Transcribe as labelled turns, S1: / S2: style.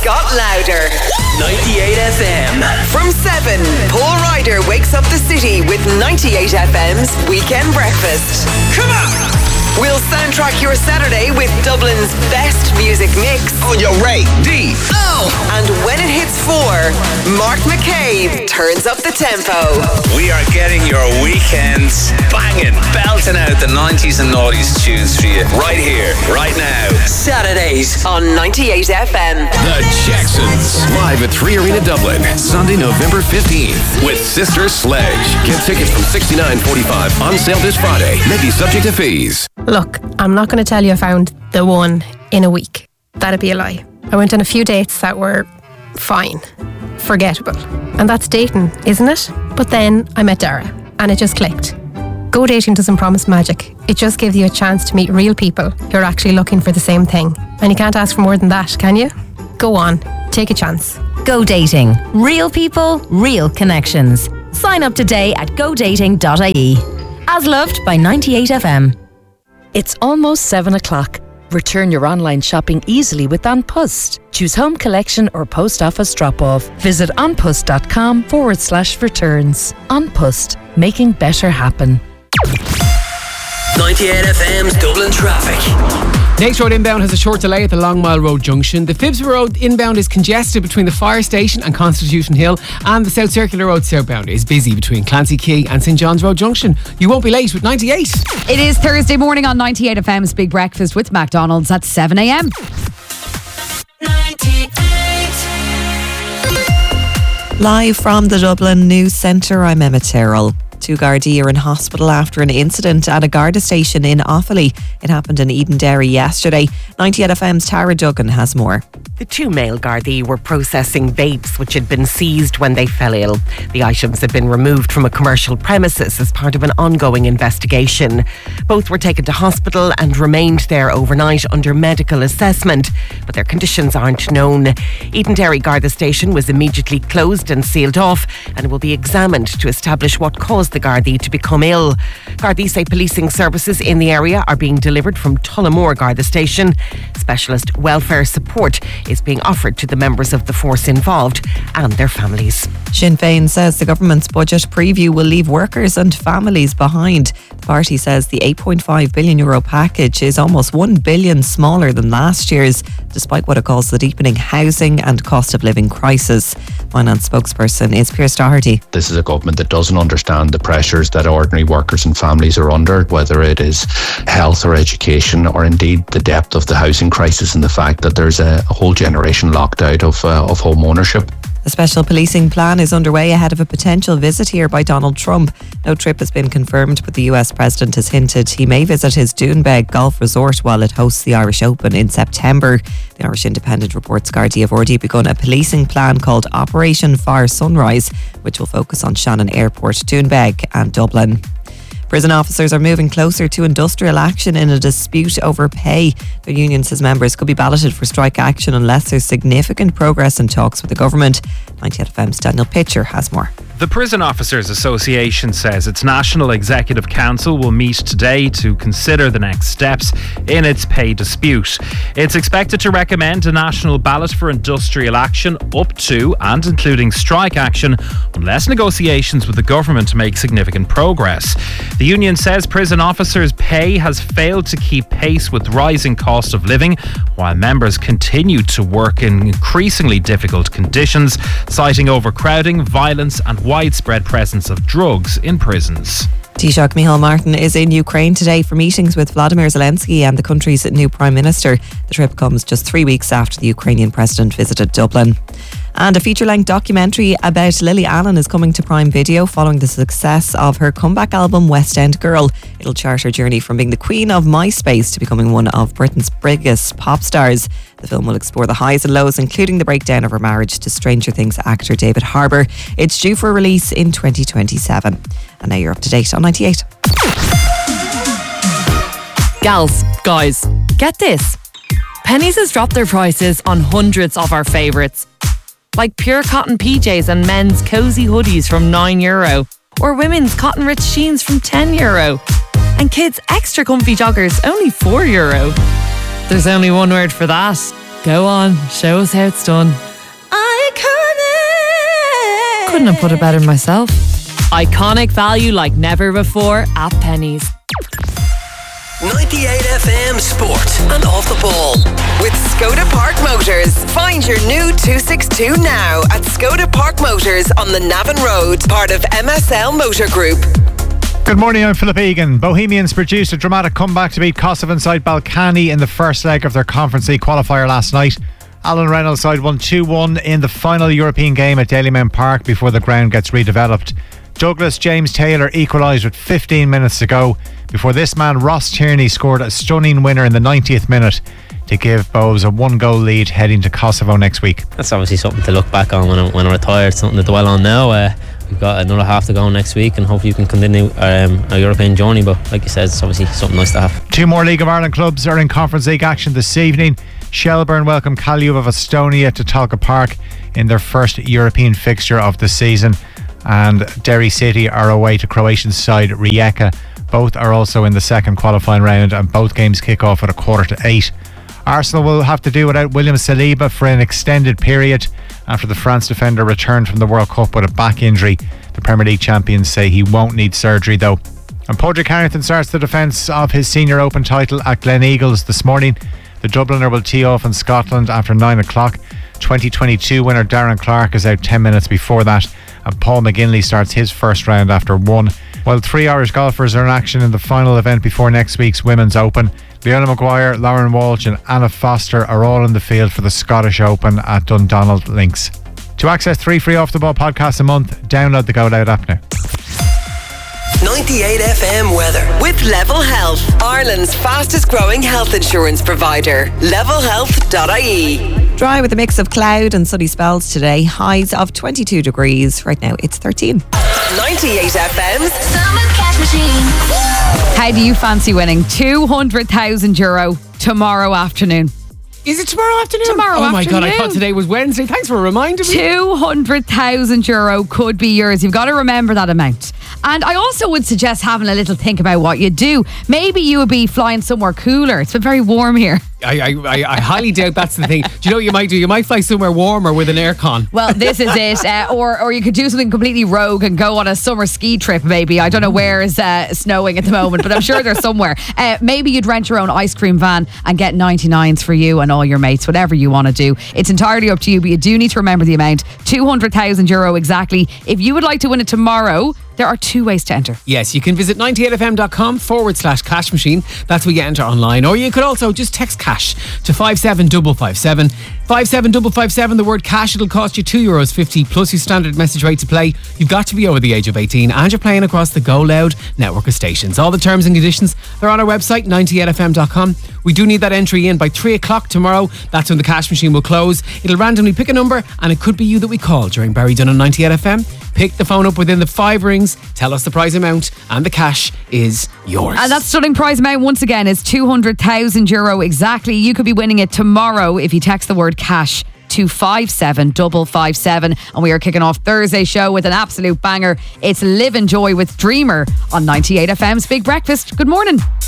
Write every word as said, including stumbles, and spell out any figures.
S1: got louder.
S2: ninety-eight F M.
S1: From seven, Paul Ryder wakes up the city with ninety-eight F M's Weekend Breakfast.
S2: Come on!
S1: We'll soundtrack your Saturday with Dublin's best music mix.
S2: On your right, D.
S1: Oh! And when it hits four, Mark McCabe turns up the tempo.
S3: We are getting your weekends banging, belting out the nineties and noughties tunes for you right here, right now.
S1: Saturdays on ninety-eight F M.
S4: The Jacksons, live at three Arena Dublin, Sunday, November fifteenth, with Sister Sledge. Get tickets from sixty-nine forty-five, on sale this Friday. May be subject to fees.
S5: Look, I'm not going to tell you I found the one in a week. That'd be a lie. I went on a few dates that were fine, forgettable. And that's dating, isn't it? But then I met Dara, and it just clicked. Go dating doesn't promise magic. It just gives you a chance to meet real people who are actually looking for the same thing. And you can't ask for more than that, can you? Go on, take a chance.
S6: Go dating. Real people, real connections. Sign up today at go dating dot I E. As loved by ninety-eight F M.
S7: It's almost seven o'clock. Return your online shopping easily with An Post. Choose home collection or post office drop-off. Visit onpost.com forward slash returns. An Post, making better happen.
S2: ninety-eight F M's Dublin traffic.
S8: Nates Road inbound has a short delay at the Long Mile Road junction. The Phibsborough Road inbound is congested between the fire station and Constitution Hill, and the South Circular Road southbound is busy between Clancy Quay and St John's Road junction. You won't be late with ninety-eight.
S9: It is Thursday morning on ninety-eight F M's Big Breakfast with McDonald's at seven a m.
S10: Live from the Dublin News Centre, I'm Emma Terrell. Two Gardaí are in hospital after an incident at a Garda station in Offaly. It happened in Edenderry yesterday. ninety-eight F M's Tara Duggan has more.
S11: The two male Gardaí were processing vapes which had been seized when they fell ill. The items had been removed from a commercial premises as part of an ongoing investigation. Both were taken to hospital and remained there overnight under medical assessment, but their conditions aren't known. Edenderry Garda station was immediately closed and sealed off, and it will be examined to establish what caused the Gardaí to become ill. Gardaí say policing services in the area are being delivered from Tullamore Garda station. Specialist welfare support is being offered to the members of the force involved and their families.
S10: Sinn Féin says the government's budget preview will leave workers and families behind. The party says the eight point five billion euro package is almost one billion smaller than last year's, despite what it calls the deepening housing and cost of living crisis. Finance spokesperson is Pierce Doherty.
S12: This is a government that doesn't understand the pressures that ordinary workers and families are under, whether it is health or education, or indeed the depth of the housing crisis and the fact that there's a, a whole generation locked out of, uh, of home ownership.
S10: A special policing plan is underway ahead of a potential visit here by Donald Trump. No trip has been confirmed, but the U S president has hinted he may visit his Doonbeg golf resort while it hosts the Irish Open in September. The Irish Independent reports Gardaí have already begun a policing plan called Operation Far Sunrise, which will focus on Shannon Airport, Doonbeg and Dublin. Prison officers are moving closer to industrial action in a dispute over pay. The union says members could be balloted for strike action unless there's significant progress in talks with the government. ninety-eight F M's Daniel Pitcher has more.
S13: The Prison Officers Association says its National Executive Council will meet today to consider the next steps in its pay dispute. It's expected to recommend a national ballot for industrial action up to and including strike action unless negotiations with the government make significant progress. The union says prison officers' pay has failed to keep pace with rising cost of living, while members continue to work in increasingly difficult conditions, citing overcrowding, violence and widespread presence of drugs in prisons.
S10: Taoiseach Micheál Martin is in Ukraine today for meetings with Vladimir Zelensky and the country's new Prime Minister. The trip comes just three weeks after the Ukrainian president visited Dublin. And a feature-length documentary about Lily Allen is coming to Prime Video following the success of her comeback album West End Girl. It'll chart her journey from being the queen of MySpace to becoming one of Britain's biggest pop stars. The film will explore the highs and lows, including the breakdown of her marriage to Stranger Things actor David Harbour. It's due for release in twenty twenty-seven. And now you're up to date on ninety-eight.
S14: Gals, guys, get this. Penneys has dropped their prices on hundreds of our favourites. Like pure cotton P Js and men's cosy hoodies from nine euro, or women's cotton rich jeans from ten euro, and kids extra comfy joggers only four euro. There's only one word for that: Go on, show us how it's done.
S6: Iconic. Couldn't have put it better myself.
S14: Iconic value like never before at Pennies.
S2: ninety-eight F M Sport and Off the Ball.
S1: With Skoda Park Motors. Find your new two sixty-two now at Skoda Park Motors on the Navan Road, part of M S L Motor Group.
S15: Good morning, I'm Philip Egan. Bohemians produced a dramatic comeback to beat Kosovan side Balkany in the first leg of their Conference League qualifier last night. Alan Reynolds' side won two one in the final European game at Dalymount Park before the ground gets redeveloped. Douglas James Taylor equalised with fifteen minutes to go before this man Ross Tierney scored a stunning winner in the ninetieth minute to give Bows a one goal lead heading to Kosovo next week.
S16: That's obviously something to look back on when I'm, when I'm retired, something to dwell on now. Uh, we've got another half to go next week and hopefully we can continue um, our European journey, but like you said, it's obviously something nice to have.
S15: Two more League of Ireland clubs are in Conference League action this evening. Shelburne welcome Kalju of Estonia to Talca Park in their first European fixture of the season, and Derry City are away to Croatian side Rijeka. Both are also in the second qualifying round and both games kick off at a quarter to eight. Arsenal will have to do without William Saliba for an extended period after the France defender returned from the World Cup with a back injury. The Premier League champions say he won't need surgery though. And Padraig Harrington starts the defence of his Senior Open title at Glen Eagles this morning. The Dubliner will tee off in Scotland after nine o'clock. twenty twenty-two winner Darren Clark is out ten minutes before that, and Paul McGinley starts his first round after one. While three Irish golfers are in action in the final event before next week's Women's Open. Leona Maguire, Lauren Walsh and Anna Foster are all in the field for the Scottish Open at Dundonald Links. To access three free Off the Ball podcasts a month, download the Go Loud app now.
S2: ninety-eight F M weather.
S1: With Level Health, Ireland's fastest growing health insurance provider. level health dot I E.
S10: Dry with a mix of cloud and sunny spells today. Highs of twenty-two degrees. Right now it's thirteen.
S1: ninety-eight F M's
S9: Summer Cash Machine. How do you fancy winning two hundred thousand euro tomorrow afternoon?
S8: Is it tomorrow afternoon?
S9: Tomorrow
S8: oh
S9: afternoon.
S8: Oh my God, I thought today was Wednesday. Thanks for reminding me.
S9: two hundred thousand euro could be yours. You've got to remember that amount. And I also would suggest having a little think about what you do. Maybe you would be flying somewhere cooler. It's been very warm here.
S8: I, I, I, I highly doubt that's the thing. Do you know what you might do? You might fly somewhere warmer with an aircon.
S9: Well, this is it. Uh, or or you could do something completely rogue and go on a summer ski trip, maybe. I don't know where is uh, snowing at the moment, but I'm sure there's somewhere. Uh, maybe you'd rent your own ice cream van and get ninety-nines for you and all your mates, whatever you want to do. It's entirely up to you, but you do need to remember the amount. two hundred thousand euro exactly. If you would like to win it tomorrow, there are two ways to enter.
S8: Yes, you can visit ninety-eight f m dot com forward slash cash machine. That's where you enter online. Or you could also just text cash to five seven five five seven. five seven five five seven, the word cash. It'll cost you two euros fifty plus your standard message rate to play. You've got to be over the age of eighteen and you're playing across the Go Loud network of stations. All the terms and conditions, they're on our website, ninety-eight f m dot com. We do need that entry in by three o'clock tomorrow. That's when the cash machine will close. It'll randomly pick a number and it could be you that we call during Barry Dunn on ninety-eight F M. Pick the phone up within the five rings, tell us the prize amount, and the cash is yours.
S9: And that stunning prize amount, once again, is two hundred thousand euro exactly. You could be winning it tomorrow if you text the word cash to five seven five five seven. And we are kicking off Thursday's show with an absolute banger. It's Live and Joy with Dreamer on ninety-eight F M's Big Breakfast. Good morning.